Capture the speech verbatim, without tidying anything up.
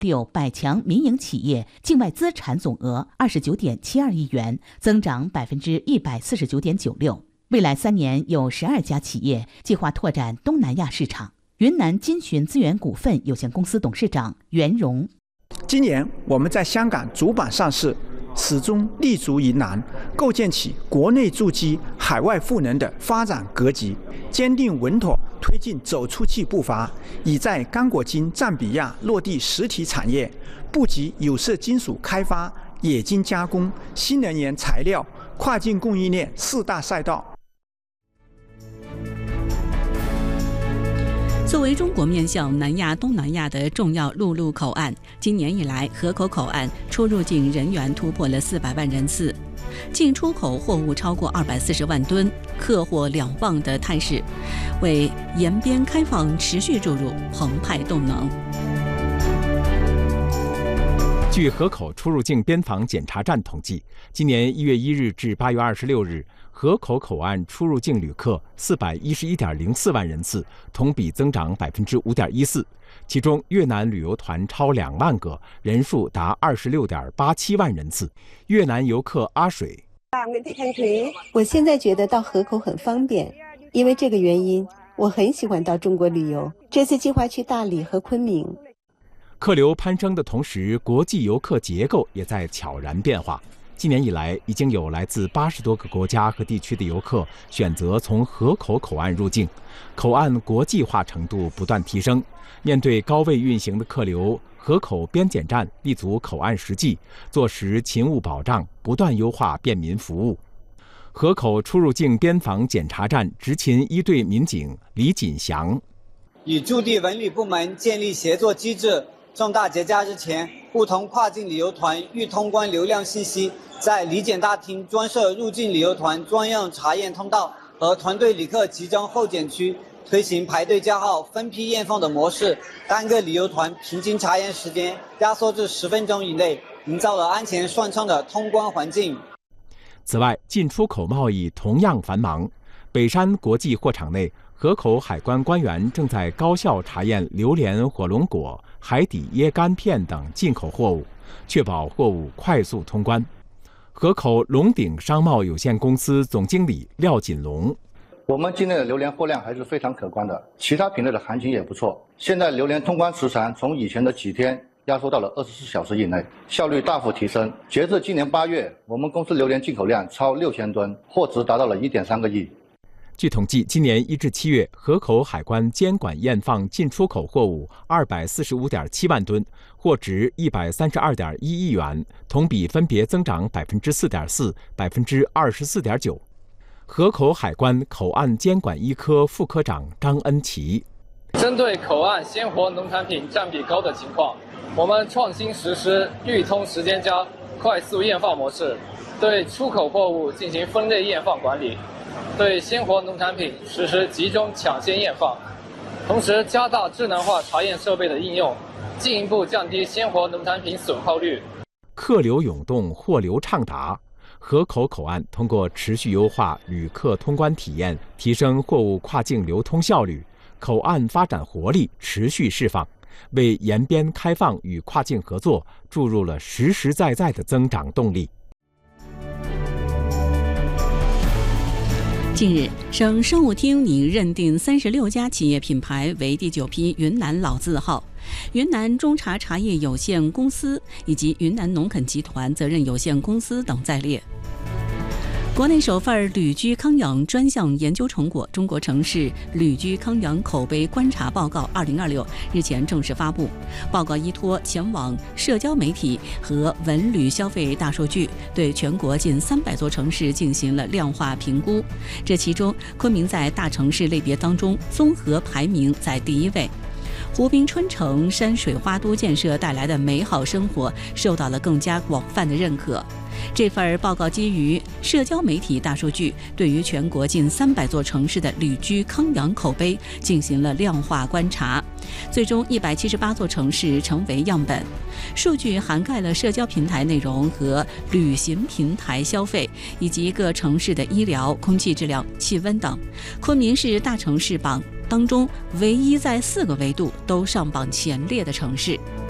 第有百强民营企业境外资产总额二十九点七二亿元，增长百分之一百四十九点九六。未来三年有十二家企业计划拓展东南亚市场。云南金巡资源股份有限公司董事长袁荣： 今年我们在香港主板上市，始终立足于南，构建起国内筑基、海外赋能的发展格局，坚定稳妥推进走出去步伐，已在刚果金、赞比亚落地实体产业，布局有色金属开发、冶金加工、新能源材料、跨境供应链四大赛道。 作为中国面向南亚、东南亚的重要陆路口岸，今年以来，河口口岸出入境人员突破了四百万人次，进出口货物超过二百四十万吨，客货两旺的态势，为沿边开放持续注入澎湃动能。 据河口出入境边防检查站统计，今年一月一日至八月二十六日，河口口岸出入境旅客四百一十一点零四万人次，同比增长百分之五点一四。其中，越南旅游团超两万个，人数达二十六点八七万人次。越南游客阿水： 我现在觉得到河口很方便，因为这个原因，我很喜欢到中国旅游。这次计划去大理和昆明。 客流攀升的同时，国际游客结构也在悄然变化。今年以来，已经有来自八十多个国家和地区的游客选择从河口口岸入境，口岸国际化程度不断提升。面对高位运行的客流，河口边检站立足口岸实际，做实勤务保障，不断优化便民服务。河口出入境边防检查站执勤一队民警李锦祥： 与驻地文旅部门建立协作机制。重大节假日前，不同跨境旅游团遇通关流量信息，在理检大厅专设入境旅游团专用查验通道和团队旅客集中候检区，推行排队叫号、分批验放的模式，单个旅游团平均查验时间压缩至十分钟以内，营造了安全顺畅的通关环境。 此外，进出口贸易同样繁忙。北山国际货场内，河口海关官员正在高效查验榴莲、火龙果、海底椰干片等进口货物，确保货物快速通关。河口龙鼎商贸有限公司总经理廖锦龙： 我们今年的榴莲货量还是非常可观的，其他品类的行情也不错。现在榴莲通关时长从以前的几天压缩到了二十四小时以内，效率大幅提升。截至今年八月，我们公司榴莲进口量超六千吨，货值达到了一点三个亿。 据统计，今年一至七月，河口海关监管验放进出口货物二百四十五点七万吨，货值一百三十二点一亿元，同比分别增长百分之四点四、百分之二十四点九。河口海关口岸监管一科副科长张恩奇： 针对口岸鲜活农产品占比高的情况，我们创新实施预通时间加快速验放模式，对出口货物进行分类验放管理。对鲜活农产品实施集中抢先验放，同时加大智能化查验设备的应用，进一步降低鲜活农产品损耗率。 客流涌动，货流畅达。河口口岸通过持续优化旅客通关体验，提升货物跨境流通效率，口岸发展活力持续释放，为沿边开放与跨境合作注入了实实在在的增长动力。 近日，省生物厅拟认定三十六家企业品牌为第九批云南老字号，云南中茶茶叶有限公司以及云南农垦集团责任有限公司等在列。国内首份旅居康养专项研究成果《中国城市旅居康养口碑观察报告二零二六》日前正式发布。报告依托前往社交媒体和文旅消费大数据，对全国近三百座城市进行了量化评估。这其中，昆明在大城市类别当中综合排名在第一位。湖滨春城山水花都建设带来的美好生活受到了更加广泛的认可。这份报告基于社交媒体大数据，对于全国近三百座城市的旅居康养口碑进行了量化观察，最终一百七十八座城市成为样本。数据涵盖了社交平台内容和旅行平台消费，以及各城市的医疗、空气质量、气温等。昆明是大城市榜当中唯一在四个维度都上榜前列的城市。